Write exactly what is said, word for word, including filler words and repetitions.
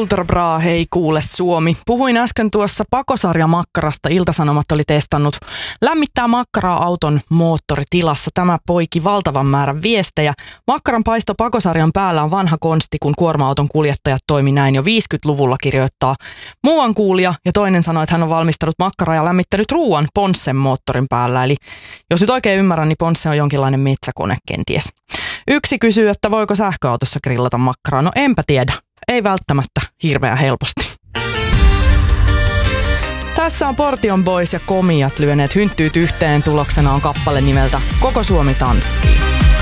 Ultra bra, hei kuule Suomi. Puhuin äsken tuossa pakosarjamakkarasta. Ilta-Sanomat oli testannut lämmittää makkaraa auton moottoritilassa. Tämä poiki valtavan määrän viestejä. Makkaran paisto pakosarjan päällä on vanha konsti, kun kuorma-auton kuljettajat toimi näin jo viisikymmentäluvulla, kirjoittaa muuan kuulija. Ja toinen sanoi, että hän on valmistanut makkaraa ja lämmittänyt ruuan Ponssen moottorin päällä. Eli jos nyt oikein ymmärrän, niin Ponsse on jonkinlainen metsäkone kenties. Yksi kysyy, että voiko sähköautossa grillata makkaraa. No enpä tiedä. Ei välttämättä hirveän helposti. Tässä on Portion Boys ja Komiat lyöneet hynttyyt yhteen. Tuloksena on kappale nimeltä Koko Suomi tanssii.